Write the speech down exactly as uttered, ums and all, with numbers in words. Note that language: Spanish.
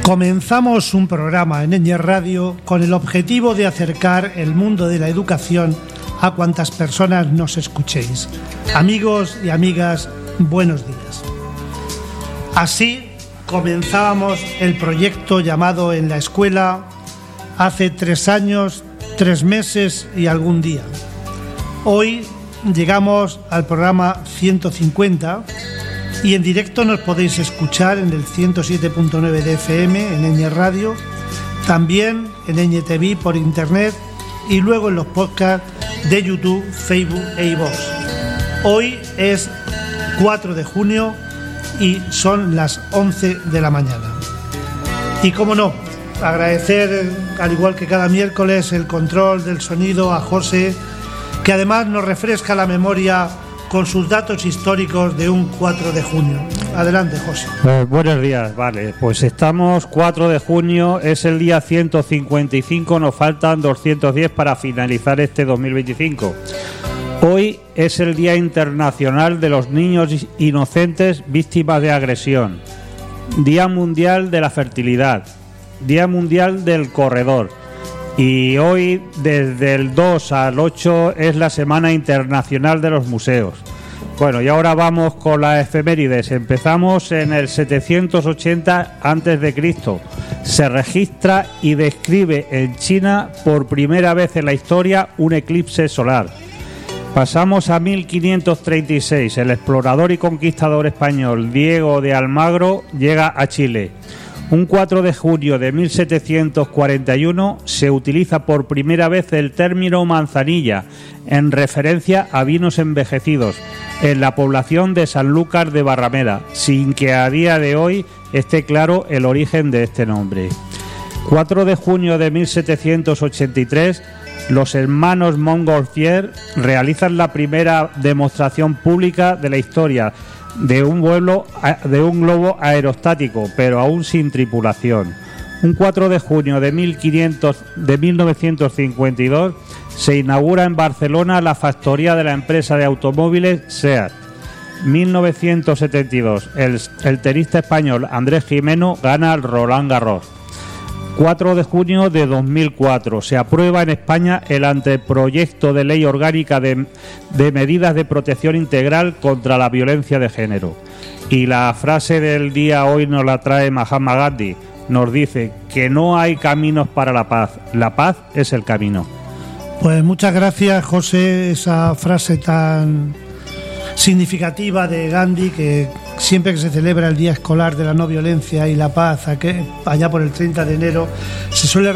Comenzamos un programa en Eñe Radio con el objetivo de acercar el mundo de la educación a cuantas personas nos escuchéis. Amigos y amigas, buenos días. Así comenzábamos el proyecto llamado En la Escuela hace tres años, tres meses y algún día. Hoy llegamos al programa ciento cincuenta y en directo nos podéis escuchar en el ciento siete punto nueve de F M en Eñe Radio, también en Eñe T V por internet y luego en los podcasts de YouTube, Facebook e iVoox. Hoy es cuatro de junio y son las once de la mañana. Y cómo no, agradecer, al igual que cada miércoles, el control del sonido a José, que además nos refresca la memoria con sus datos históricos de un cuatro de junio. Adelante, José. Eh, buenos días, vale, pues estamos cuatro de junio, es el día ciento cincuenta y cinco, nos faltan doscientos diez para finalizar este dos mil veinticinco. Hoy es el Día Internacional de los Niños Inocentes Víctimas de Agresión, Día Mundial de la Fertilidad, Día Mundial del Corredor. Y hoy, desde el dos al ocho, es la Semana Internacional de los Museos. Bueno, y ahora vamos con las efemérides. Empezamos en el setecientos ochenta antes de Cristo. Se registra y describe en China por primera vez en la historia un eclipse solar. Pasamos a mil quinientos treinta y seis. El explorador y conquistador español Diego de Almagro llega a Chile. Un cuatro de junio de mil setecientos cuarenta y uno se utiliza por primera vez el término manzanilla en referencia a vinos envejecidos en la población de Sanlúcar de Barrameda, sin que a día de hoy esté claro el origen de este nombre. cuatro de junio de mil setecientos ochenta y tres, los hermanos Montgolfier realizan la primera demostración pública de la historia de un vuelo de un globo aerostático, pero aún sin tripulación. Un cuatro de junio de mil novecientos cincuenta y dos se inaugura en Barcelona la factoría de la empresa de automóviles SEAT. mil novecientos setenta y dos el, el tenista español Andrés Gimeno gana el Roland Garros. cuatro de junio de dos mil cuatro se aprueba en España el anteproyecto de ley orgánica de, de medidas de protección integral contra la violencia de género. Y la frase del día hoy nos la trae Mahatma Gandhi. Nos dice que no hay caminos para la paz, la paz es el camino. Pues muchas gracias, José, esa frase tan significativa de Gandhi, que siempre que se celebra el Día Escolar de la No Violencia y la Paz, allá por el treinta de enero, se suele